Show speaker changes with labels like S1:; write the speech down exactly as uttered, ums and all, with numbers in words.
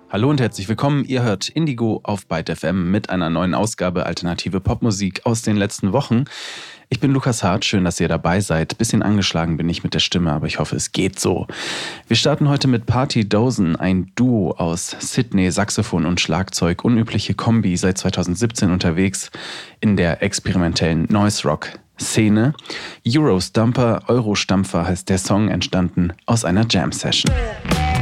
S1: Hallo und herzlich willkommen. Ihr hört Indigo auf Byte F M mit einer neuen Ausgabe alternative Popmusik aus den letzten Wochen. Ich bin Lukas Hart, schön, dass ihr dabei seid. Bisschen angeschlagen bin ich mit der Stimme, aber ich hoffe, es geht so. Wir starten heute mit Party Dozen, ein Duo aus Sydney, Saxophon und Schlagzeug, unübliche Kombi, seit zweitausendsiebzehn unterwegs in der experimentellen Noise-Rock-Szene. Eurostumper, Eurostampfer heißt der Song, entstanden aus einer Jam-Session.